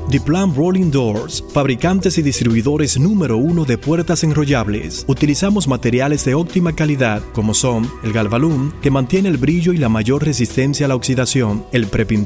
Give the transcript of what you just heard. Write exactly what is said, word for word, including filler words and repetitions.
Diplan Rolling Doors, fabricantes y distribuidores número uno de puertas enrollables. Utilizamos materiales de óptima calidad como son el Galvalume, que mantiene el brillo y la mayor resistencia a la oxidación, el prepintado